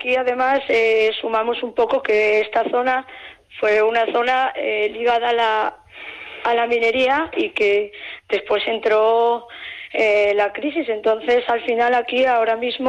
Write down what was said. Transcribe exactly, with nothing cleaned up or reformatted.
aquí además eh, sumamos un poco que esta zona fue una zona eh, ligada a la, a la minería y que después entró eh, la crisis. Entonces, al final aquí ahora mismo